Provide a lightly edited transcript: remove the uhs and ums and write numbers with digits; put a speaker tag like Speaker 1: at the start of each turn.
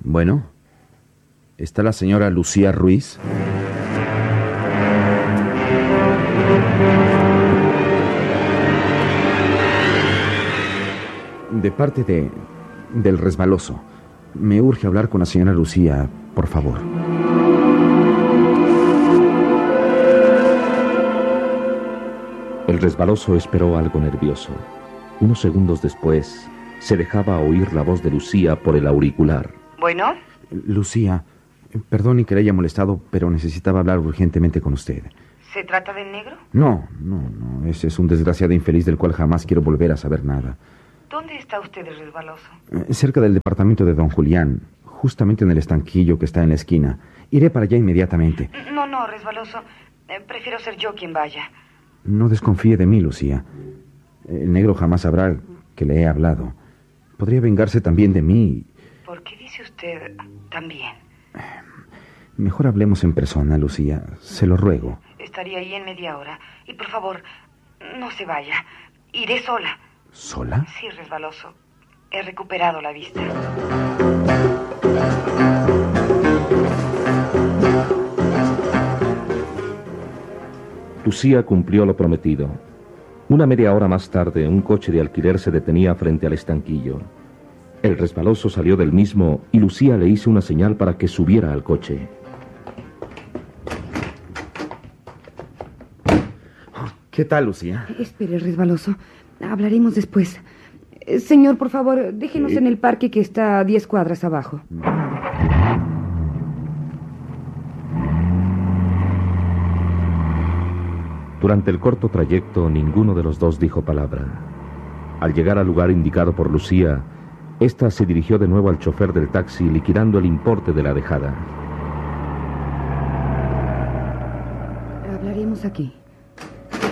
Speaker 1: Bueno, ¿está la señora Lucía Ruiz? De parte del resbaloso. Me urge hablar con la señora Lucía, por favor.
Speaker 2: El resbaloso esperó algo nervioso. Unos segundos después, se dejaba oír la voz de Lucía por el auricular.
Speaker 3: ¿Bueno?
Speaker 1: Lucía, perdone que le haya molestado, pero necesitaba hablar urgentemente con usted.
Speaker 3: ¿Se trata del negro?
Speaker 1: No. Ese es un desgraciado infeliz del cual jamás quiero volver a saber nada.
Speaker 3: ¿Dónde está usted, resbaloso?
Speaker 1: Cerca del departamento de don Julián, justamente en el estanquillo que está en la esquina. Iré para allá inmediatamente.
Speaker 3: No, resbaloso. Prefiero ser yo quien vaya.
Speaker 1: No desconfíe de mí, Lucía. El negro jamás sabrá que le he hablado. Podría vengarse también de mí.
Speaker 3: ¿Por qué dice usted también?
Speaker 1: Mejor hablemos en persona, Lucía. Se lo ruego.
Speaker 3: Estaría ahí en media hora. Y por favor, no se vaya. Iré sola.
Speaker 1: ¿Sola?
Speaker 3: Sí, resbaloso. He recuperado la vista.
Speaker 2: Lucía cumplió lo prometido. Una media hora más tarde, un coche de alquiler se detenía frente al estanquillo. El resbaloso salió del mismo y Lucía le hizo una señal para que subiera al coche.
Speaker 1: ¿Qué tal, Lucía?
Speaker 4: Espere, resbaloso. Hablaremos después. Señor, por favor, déjenos en el parque que está a 10 cuadras abajo.
Speaker 2: Durante el corto trayecto, ninguno de los dos dijo palabra. Al llegar al lugar indicado por Lucía, ésta se dirigió de nuevo al chofer del taxi, liquidando el importe de la dejada.
Speaker 4: Hablaremos aquí.